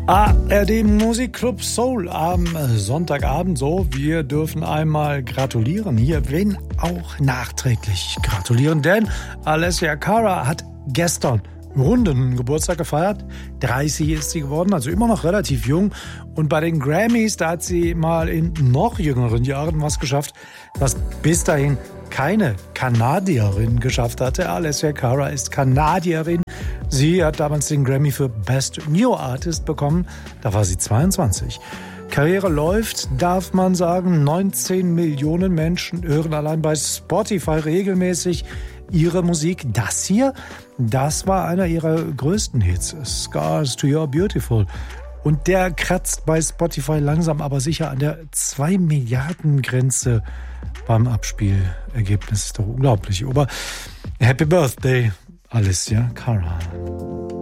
ARD Musikclub Soul am Sonntagabend. So, wir dürfen einmal gratulieren hier, wenn auch nachträglich gratulieren, denn Alessia Cara hat gestern runden Geburtstag gefeiert. 30 ist sie geworden, also immer noch relativ jung. Und bei den Grammys, da hat sie mal in noch jüngeren Jahren was geschafft, was bis dahin keine Kanadierin geschafft hatte. Alessia Cara ist Kanadierin. Sie hat damals den Grammy für Best New Artist bekommen. Da war sie 22. Karriere läuft, darf man sagen. 19 Millionen Menschen hören allein bei Spotify regelmäßig ihre Musik. Das hier, das war einer ihrer größten Hits. Scars to Your Beautiful. Und der kratzt bei Spotify langsam aber sicher an der 2 Milliarden Grenze beim Abspielergebnis. Ist doch unglaublich. Aber Happy Birthday, Alessia Cara.